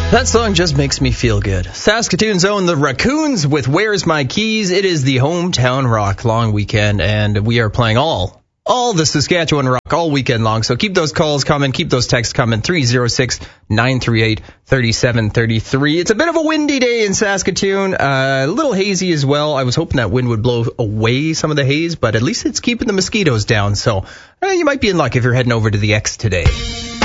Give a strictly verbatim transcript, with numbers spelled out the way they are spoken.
That song just makes me feel good. Saskatoon's own The Raccoons with Where's My Keys. It is the Hometown Rock long weekend, and we are playing all, all the Saskatchewan rock all weekend long. So keep those calls coming, keep those texts coming, three oh six, nine three eight, three seven three three. It's a bit of a windy day in Saskatoon, uh, a little hazy as well. I was hoping that wind would blow away some of the haze, but at least it's keeping the mosquitoes down. So uh, you might be in luck if you're heading over to the X today.